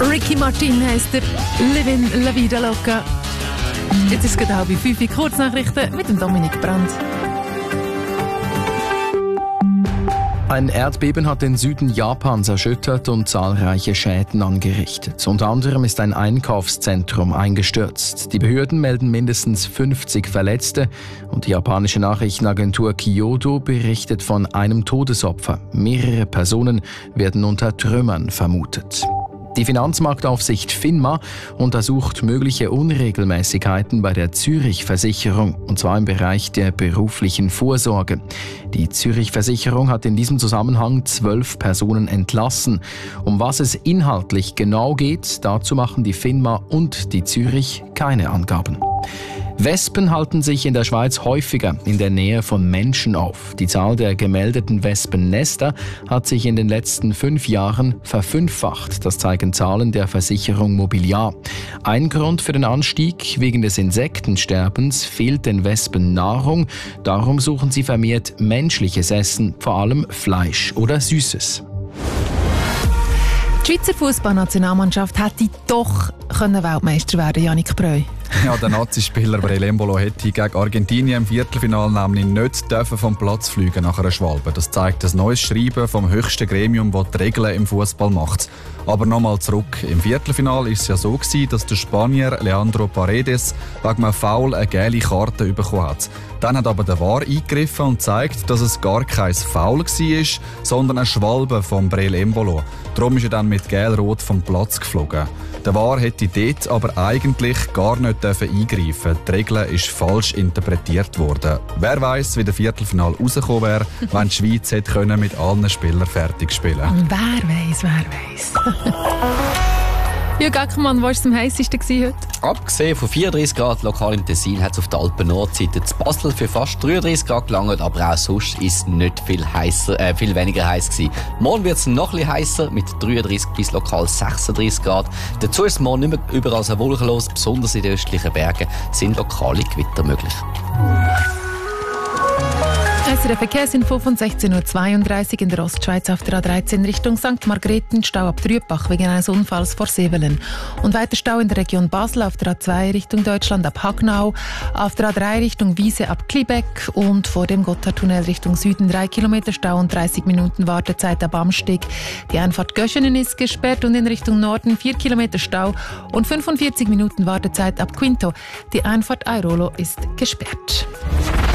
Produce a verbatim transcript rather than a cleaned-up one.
Ricky Martin heisst er. Livin La Vida Loca. Jetzt ist es gerade halb fünf. Kurznachrichten mit dem Dominik Brandt. Ein Erdbeben hat den Süden Japans erschüttert und zahlreiche Schäden angerichtet. Unter anderem ist ein Einkaufszentrum eingestürzt. Die Behörden melden mindestens fünfzig Verletzte und die japanische Nachrichtenagentur Kyodo berichtet von einem Todesopfer. Mehrere Personen werden unter Trümmern vermutet. Die Finanzmarktaufsicht FINMA untersucht mögliche Unregelmäßigkeiten bei der Zürich-Versicherung, und zwar im Bereich der beruflichen Vorsorge. Die Zürich-Versicherung hat in diesem Zusammenhang zwölf Personen entlassen. Um was es inhaltlich genau geht, dazu machen die FINMA und die Zürich keine Angaben. Wespen halten sich in der Schweiz häufiger in der Nähe von Menschen auf. Die Zahl der gemeldeten Wespennester hat sich in den letzten fünf Jahren verfünffacht. Das zeigen Zahlen der Versicherung Mobiliar. Ein Grund für den Anstieg: wegen des Insektensterbens fehlt den Wespen Nahrung. Darum suchen sie vermehrt menschliches Essen, vor allem Fleisch oder Süßes. Die Schweizer Fußballnationalmannschaft hätte doch können Weltmeister werden, Yannick Breu. Ja, der Nazi-Spieler Breel Embolo hätte gegen Argentinien im Viertelfinale nämlich nicht dürfen vom Platz fliegen nach einer Schwalbe. Das zeigt ein neues Schreiben vom höchsten Gremium, das die Regeln im Fußball macht. Aber nochmal zurück. Im Viertelfinale war es ja so gewesen, dass der Spanier Leandro Paredes wegen einem Foul eine gelbe Karte bekommen hat. Dann hat aber der V A R eingegriffen und zeigt, dass es gar kein Foul war, sondern eine Schwalbe von Breel Embolo. Darum ist er dann mit Gel-Rot vom Platz geflogen. Der V A R hätte dort aber eigentlich gar nicht eingreifen. Die Regel ist falsch interpretiert worden. Wer weiss, wie der Viertelfinale rausgekommen wäre, wenn die Schweiz hätte können mit allen Spielern fertig spielen können. Wer weiss, wer weiss. Jürg Ackermann, was war es am heißesten heute? Abgesehen von vierunddreissig Grad lokal im Tessin hat es auf der Alpen-Nordseite zu Basel für fast dreiunddreissig Grad gelangt, aber auch sonst ist es nicht viel, heisser, äh, viel weniger heiß gewesen. Morgen wird es noch etwas heißer mit dreiunddreissig bis lokal sechsunddreissig Grad. Dazu ist es morgen nicht mehr überall so wolkenlos, besonders in den östlichen Bergen sind lokale Gewitter möglich. S R F Verkehrsinfo von sechzehn Uhr zweiunddreißig in der Ostschweiz auf der A dreizehn Richtung Sankt Margrethen, Stau ab Trübach wegen eines Unfalls vor Sevelen. Und weiter Stau in der Region Basel auf der A zwei Richtung Deutschland ab Hagnau, auf der A drei Richtung Wiese ab Klibeck und vor dem Gotthardtunnel Richtung Süden drei Kilometer Stau und dreißig Minuten Wartezeit ab Amsteg. Die Einfahrt Göschenen ist gesperrt und in Richtung Norden vier Kilometer Stau und fünfundvierzig Minuten Wartezeit ab Quinto. Die Einfahrt Airolo ist gesperrt.